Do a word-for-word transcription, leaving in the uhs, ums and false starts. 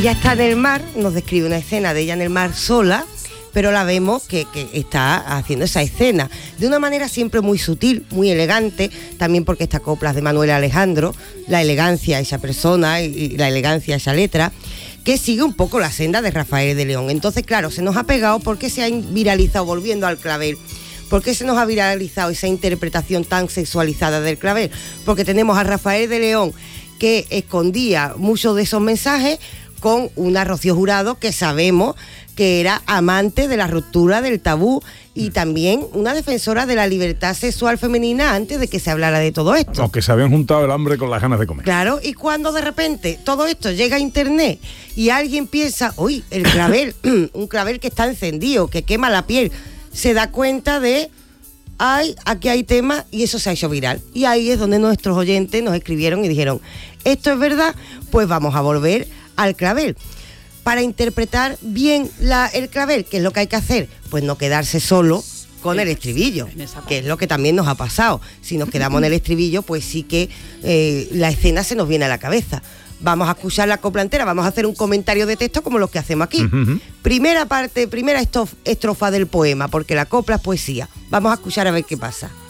Ya está en el mar, nos describe una escena de ella en el mar sola, pero la vemos que, que está haciendo esa escena de una manera siempre muy sutil, muy elegante, también porque esta copla es de Manuel Alejandro, la elegancia esa persona y, y la elegancia esa letra, que sigue un poco la senda de Rafael de León. Entonces, claro, se nos ha pegado porque se ha viralizado, volviendo al clavel. ¿Por qué se nos ha viralizado esa interpretación tan sexualizada del clavel? Porque tenemos a Rafael de León, que escondía muchos de esos mensajes, con una Rocío Jurado que sabemos que era amante de la ruptura del tabú y también una defensora de la libertad sexual femenina antes de que se hablara de todo esto. Aunque se habían juntado el hambre con las ganas de comer. Claro, y cuando de repente todo esto llega a internet y alguien piensa, uy, el clavel, un clavel que está encendido, que quema la piel, se da cuenta de, ay, aquí hay tema, y eso se ha hecho viral. Y ahí es donde nuestros oyentes nos escribieron y dijeron, esto es verdad, pues vamos a volver al clavel. Para interpretar bien la, el clavel, ¿qué es lo que hay que hacer? Pues no quedarse solo con el estribillo, que es lo que también nos ha pasado. Si nos quedamos en el estribillo, pues sí que eh, la escena se nos viene a la cabeza. Vamos a escuchar la copla entera, vamos a hacer un comentario de texto como los que hacemos aquí. Uh-huh. Primera parte, primera estrofa del poema, porque la copla es poesía. Vamos a escuchar a ver qué pasa.